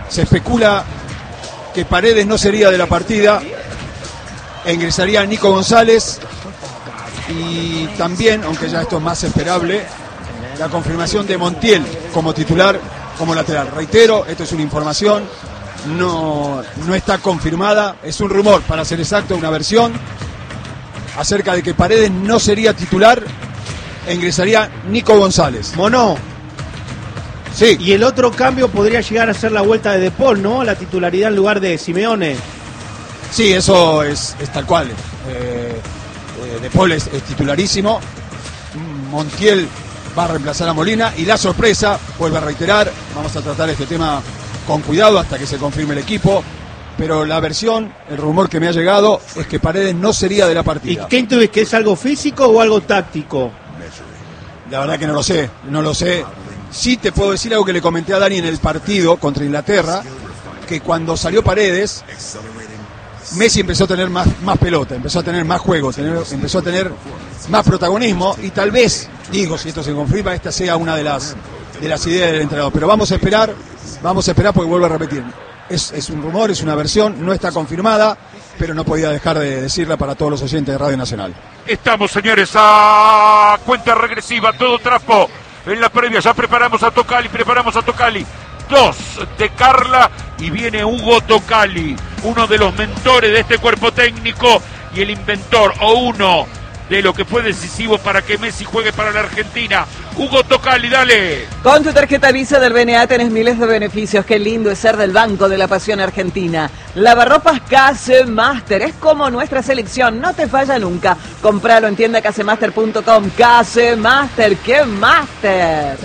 Se especula que Paredes no sería de la partida, e ingresaría Nico González, y también, aunque ya esto es más esperable, la confirmación de Montiel como titular, como lateral. Reitero, esto es una información, no está confirmada, es un rumor, para ser exacto, una versión acerca de que Paredes no sería titular e ingresaría Nico González. Mono. Sí. Y el otro cambio podría llegar a ser la vuelta de Paul, ¿no? La titularidad en lugar de Simeone. Sí, eso es tal cual. De Paul es titularísimo. Montiel va a reemplazar a Molina. Y la sorpresa, vuelvo a reiterar, vamos a tratar este tema con cuidado hasta que se confirme el equipo. Pero la versión, el rumor que me ha llegado, es que Paredes no sería de la partida. ¿Y qué intuís? ¿Que es algo físico o algo táctico? La verdad que no lo sé. Sí te puedo decir algo que le comenté a Dani en el partido contra Inglaterra, que cuando salió Paredes, Messi empezó a tener más pelota, empezó a tener más juego, empezó a tener más protagonismo, y tal vez, digo, si esto se confirma, esta sea una de las ideas del entrenador. Pero vamos a esperar porque vuelvo a repetir. Es un rumor, es una versión, no está confirmada, pero no podía dejar de decirla para todos los oyentes de Radio Nacional. Estamos, señores, a cuenta regresiva, todo trapo. En la previa ya preparamos a Tocali. 2 de Carla y viene Hugo Tocali, uno de los mentores de este cuerpo técnico y el inventor, o uno de lo que fue decisivo para que Messi juegue para la Argentina. Hugo Tocali, dale. Con tu tarjeta Visa del BNA tenés miles de beneficios. Qué lindo es ser del Banco de la Pasión Argentina. Lavarropas Casemaster es como nuestra selección, no te falla nunca. Compralo en tiendacasemaster.com. Casemaster, ¡qué máster!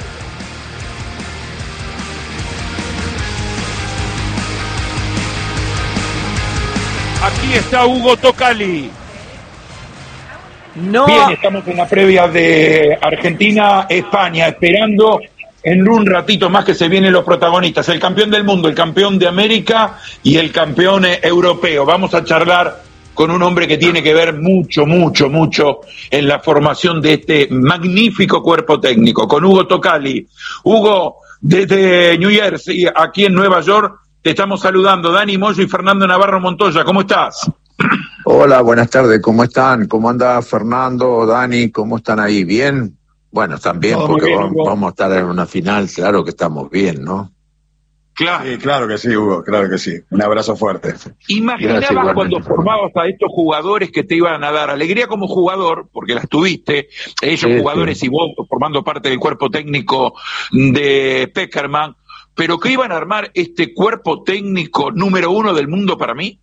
Aquí está Hugo Tocali. No. Bien, estamos en la previa de Argentina-España, esperando en un ratito más que se vienen los protagonistas, el campeón del mundo, el campeón de América y el campeón europeo. Vamos a charlar con un hombre que tiene que ver mucho en la formación de este magnífico cuerpo técnico, con Hugo Tocali. Hugo, desde New Jersey, aquí en Nueva York, te estamos saludando. Dani Moyo y Fernando Navarro Montoya, ¿cómo estás? Hola, buenas tardes, ¿cómo están? ¿Cómo anda Fernando, Dani? ¿Cómo están ahí? ¿Bien? Bueno, están bien porque vamos a estar en una final, claro que estamos bien, ¿no? Claro. Sí, claro que sí, Hugo, claro que sí. Un abrazo fuerte. ¿Imaginabas cuando formabas a estos jugadores que te iban a dar alegría como jugador, porque las tuviste, ellos sí, jugadores sí, y vos formando parte del cuerpo técnico de Peckerman, pero que iban a armar este cuerpo técnico número 1 del mundo para mí?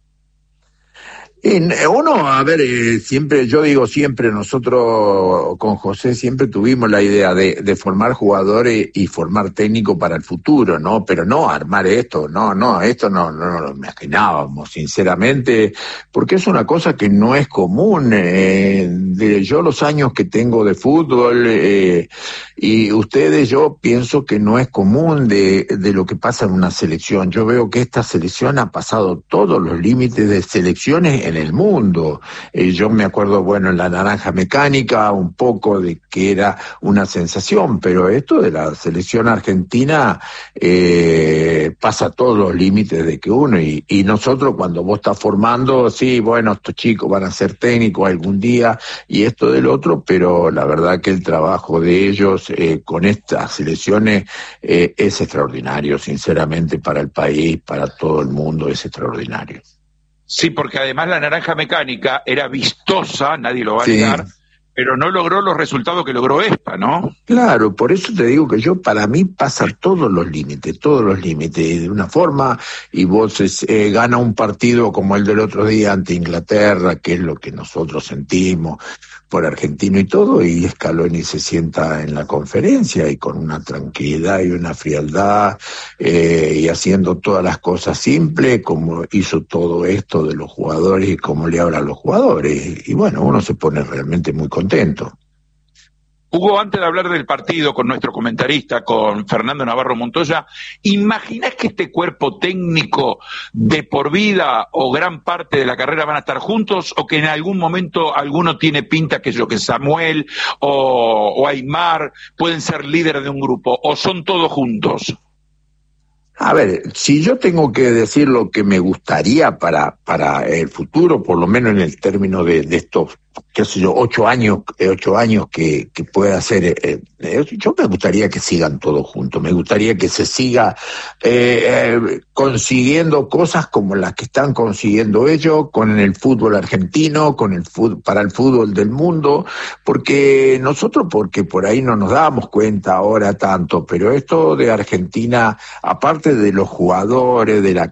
Uno, a ver, siempre, yo digo siempre, nosotros con José siempre tuvimos la idea de formar jugadores y formar técnicos para el futuro, ¿no? Pero no armar esto, esto no lo imaginábamos, sinceramente, porque es una cosa que no es común. Yo los años que tengo de fútbol, y ustedes, yo pienso que no es común de lo que pasa en una selección. Yo veo que esta selección ha pasado todos los límites de selecciones en el mundo. Yo me acuerdo, bueno, en la naranja mecánica, un poco de que era una sensación, pero esto de la selección argentina pasa todos los límites de que uno, y nosotros cuando vos estás formando, sí, bueno, estos chicos van a ser técnicos algún día, y esto del otro, pero la verdad que el trabajo de ellos con estas selecciones es extraordinario, sinceramente, para el país, para todo el mundo, es extraordinario. Sí, porque además la naranja mecánica era vistosa, nadie lo va a negar, pero no logró los resultados que logró esta, ¿no? Claro, por eso te digo que para mí pasa todos los límites, de una forma, y vos gana un partido como el del otro día ante Inglaterra, que es lo que nosotros sentimos por Argentino y todo, y Scaloni se sienta en la conferencia y con una tranquilidad y una frialdad, y haciendo todas las cosas simples, como hizo todo esto de los jugadores y cómo le habla a los jugadores, y bueno, uno se pone realmente muy contento. Hugo, antes de hablar del partido con nuestro comentarista, con Fernando Navarro Montoya, ¿imaginás que este cuerpo técnico de por vida o gran parte de la carrera van a estar juntos, o que en algún momento alguno tiene pinta que Samuel o Aimar pueden ser líderes de un grupo, o son todos juntos? A ver, si yo tengo que decir lo que me gustaría para el futuro, por lo menos en el término de estos, qué sé yo, 8 años que pueda ser, yo me gustaría que sigan todos juntos, me gustaría que se siga consiguiendo cosas como las que están consiguiendo ellos con el fútbol argentino, para el fútbol del mundo, porque por ahí no nos damos cuenta ahora tanto, pero esto de Argentina, aparte de los jugadores, de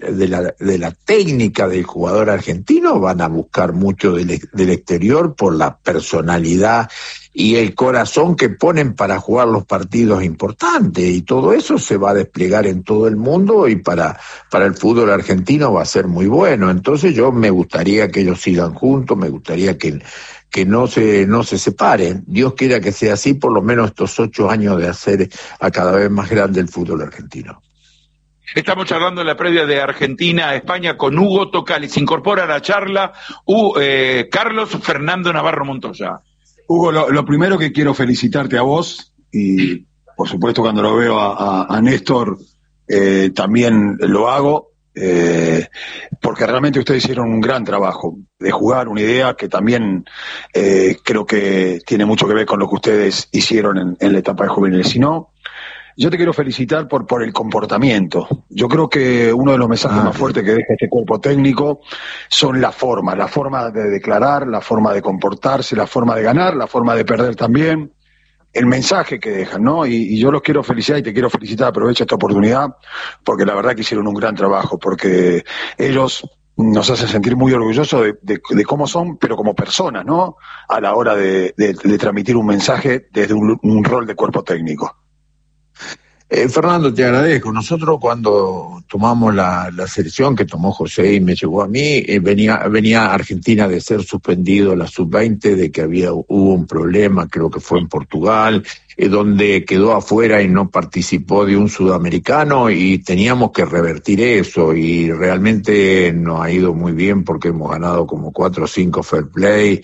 la técnica del jugador argentino, van a buscar mucho del exterior por la personalidad y el corazón que ponen para jugar los partidos importantes, y todo eso se va a desplegar en todo el mundo, y para el fútbol argentino va a ser muy bueno. Entonces yo me gustaría que ellos sigan juntos, me gustaría que no se separen. Dios quiera que sea así, por lo menos estos 8 años de hacer a cada vez más grande el fútbol argentino. Estamos charlando en la previa de Argentina-España con Hugo Tocali. Se incorpora a la charla Carlos Fernando Navarro Montoya. Hugo, lo primero que quiero felicitarte a vos, y por supuesto cuando lo veo a Néstor también lo hago, porque realmente ustedes hicieron un gran trabajo de jugar una idea que también creo que tiene mucho que ver con lo que ustedes hicieron en la etapa de juveniles. Si no, yo te quiero felicitar por el comportamiento. Yo creo que uno de los mensajes más fuertes que deja este cuerpo técnico son la forma de declarar, la forma de comportarse, la forma de ganar, la forma de perder también, el mensaje que dejan, ¿no? Y yo los quiero felicitar y te quiero felicitar, aprovecho esta oportunidad, porque la verdad que hicieron un gran trabajo, porque ellos nos hacen sentir muy orgullosos de cómo son, pero como personas, ¿no? A la hora de transmitir un mensaje desde un rol de cuerpo técnico. Fernando, te agradezco. Nosotros cuando tomamos la selección que tomó José y me llegó a mí, venía Argentina de ser suspendido la sub-20, de que hubo un problema, creo que fue en Portugal, donde quedó afuera y no participó de un sudamericano, y teníamos que revertir eso, y realmente nos ha ido muy bien porque hemos ganado como 4 o 5 fair play,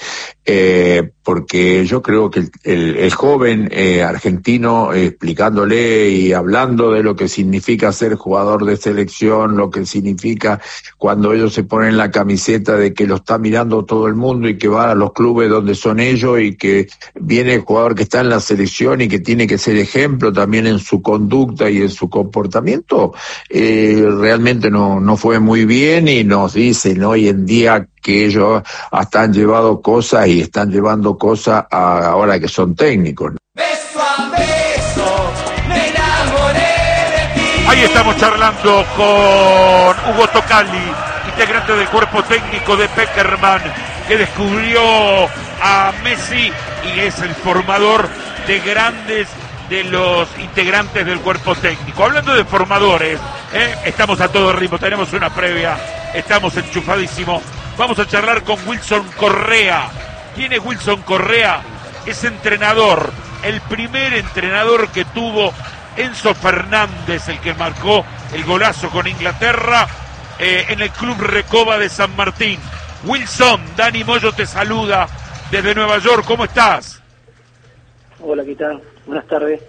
porque yo creo que el joven argentino, explicándole y hablando de lo que significa ser jugador de selección, lo que significa cuando ellos se ponen la camiseta de que lo está mirando todo el mundo y que va a los clubes donde son ellos, y que viene el jugador que está en la selección y que tiene que ser ejemplo también en su conducta y en su comportamiento, realmente no fue muy bien, y nos dicen hoy en día que ellos hasta han llevado cosas y están llevando cosas ahora que son técnicos. Beso a beso, me enamoré de ti. Ahí estamos charlando con Hugo Tocali, integrante del cuerpo técnico de Peckerman, que descubrió a Messi y es el formador de grandes de los integrantes del cuerpo técnico. Hablando de formadores, estamos a todo ritmo, tenemos una previa, estamos enchufadísimos. Vamos a charlar con Wilson Correa. ¿Quién es Wilson Correa? Es entrenador, el primer entrenador que tuvo Enzo Fernández, el que marcó el golazo con Inglaterra en el Club Recoba de San Martín. Wilson, Dani Moyo te saluda desde Nueva York, ¿cómo estás? Hola, ¿qué tal? Buenas tardes.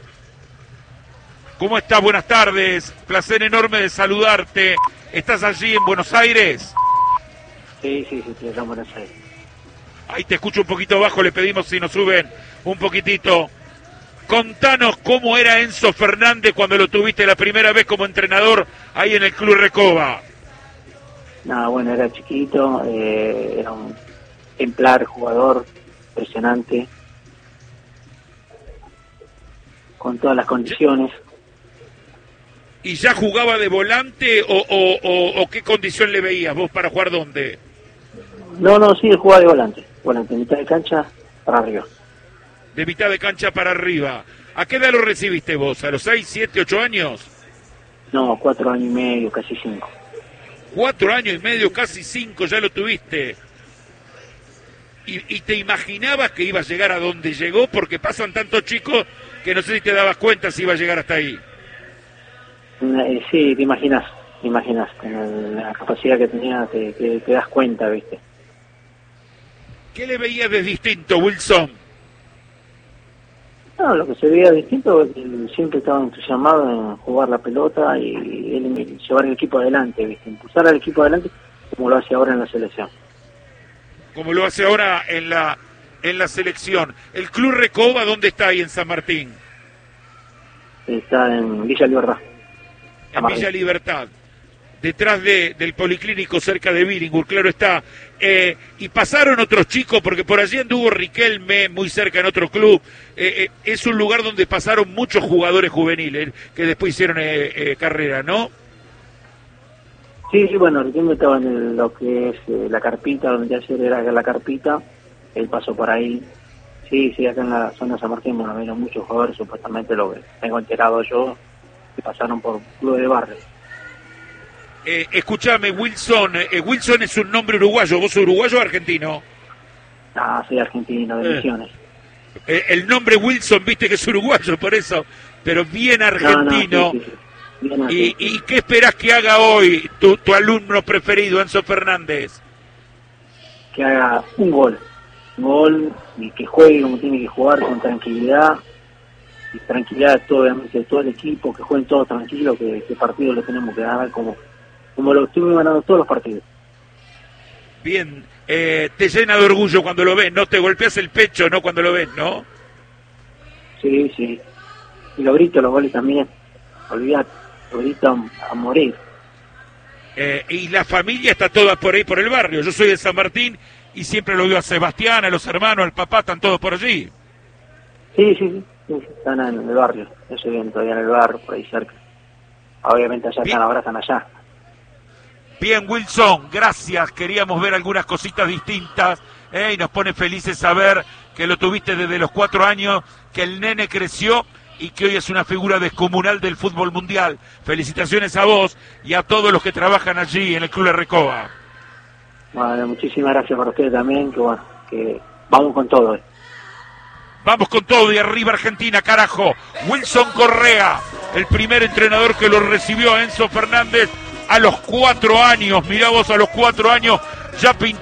¿Cómo estás? Buenas tardes, placer enorme de saludarte. ¿Estás allí en Buenos Aires? Sí, estoy acá en Buenos Aires. Ahí te escucho un poquito bajo, le pedimos si nos suben un poquitito. Contanos cómo era Enzo Fernández cuando lo tuviste la primera vez como entrenador ahí en el Club Recoba. Bueno, era chiquito, era un ejemplar jugador, impresionante, con todas las condiciones. ¿Y ya jugaba de volante o qué condición le veías vos para jugar dónde? No, sí, jugaba de volante, mitad de cancha para arriba. De mitad de cancha para arriba. ¿A qué edad lo recibiste vos? ¿A los 6, 7, 8 años? No, 4 años y medio, casi 5. 4 años y medio, casi 5, ya lo tuviste. ¿Y te imaginabas que iba a llegar a donde llegó? Porque pasan tantos chicos que no sé si te dabas cuenta si iba a llegar hasta ahí. Sí, te imaginas, con la capacidad que tenía, te das cuenta, ¿viste? ¿Qué le veías de distinto, Wilson? No, lo que se veía distinto es que él siempre estaba entusiasmado en jugar la pelota y él llevar el equipo adelante, ¿viste? Impulsar al equipo adelante como lo hace ahora en la selección. Como lo hace ahora en la selección. ¿El Club Recoba dónde está ahí en San Martín? Está en Villa Libertad. En Villa Libertad, detrás del Policlínico, cerca de Billinghurst, claro está. Y pasaron otros chicos, porque por allí anduvo Riquelme, muy cerca en otro club. Es un lugar donde pasaron muchos jugadores juveniles que después hicieron carrera, ¿no? Sí, bueno, Riquelme estaba en lo que es la carpita, donde ayer era la carpita, él pasó por ahí. Sí, acá en la zona de San Martín, bueno, vieron muchos jugadores, supuestamente lo que tengo enterado yo, que pasaron por club de barrio. Escúchame, Wilson, Wilson es un nombre uruguayo, ¿vos sos uruguayo o argentino? Ah, soy argentino, de Misiones. El nombre Wilson, viste que es uruguayo, por eso, pero bien argentino. Sí. Bien argentino. ¿Y qué esperás que haga hoy tu alumno preferido, Enzo Fernández? Que haga un gol y que juegue como tiene que jugar, con tranquilidad, y tranquilidad obviamente de todo el equipo, que jueguen todos tranquilos, que partido lo tenemos que ganar como lo estuvimos ganando todos los partidos. Bien, te llena de orgullo cuando lo ves, ¿no? Te golpeas el pecho, ¿no? Cuando lo ves, ¿no? Sí, y lo grito los goles también, olvidate, lo grito a morir. Y la familia está toda por ahí, por el barrio. Yo soy de San Martín y siempre lo veo a Sebastián, a los hermanos, al papá, están todos por allí. Sí, están en el barrio, ellos viven todavía en el barrio, por ahí cerca. Obviamente allá están, ahora están allá. Bien, Wilson, gracias. Queríamos ver algunas cositas distintas y nos pone felices saber que lo tuviste desde los 4 años, que el nene creció y que hoy es una figura descomunal del fútbol mundial. Felicitaciones a vos y a todos los que trabajan allí en el Club de Recoba. Bueno, muchísimas gracias para ustedes también, que vamos con todo. Vamos con todo y arriba Argentina, carajo. Wilson Correa, el primer entrenador que lo recibió a Enzo Fernández a los 4 años. Mirá vos, a los 4 años ya pintó